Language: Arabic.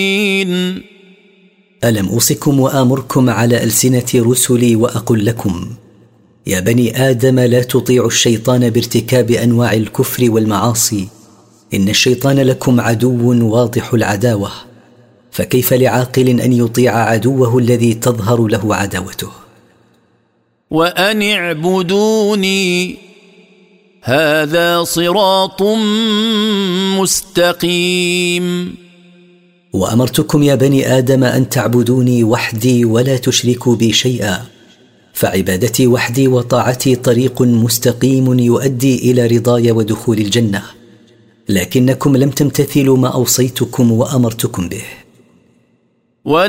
ألم أوصكم وآمركم على ألسنة رسلي وأقل لكم يا بني آدم لا تطيعوا الشيطان بارتكاب أنواع الكفر والمعاصي، إن الشيطان لكم عدو واضح العداوة، فكيف لعاقل أن يطيع عدوه الذي تظهر له عداوته؟ وأن اعبدوني هذا صراط مستقيم. وأمرتكم يا بني آدم أن تعبدوني وحدي ولا تشركوا بي شيئا، فعبادتي وحدي وطاعتي طريق مستقيم يؤدي إلى رضاي ودخول الجنة، لكنكم لم تمتثلوا ما أوصيتكم وأمرتكم به.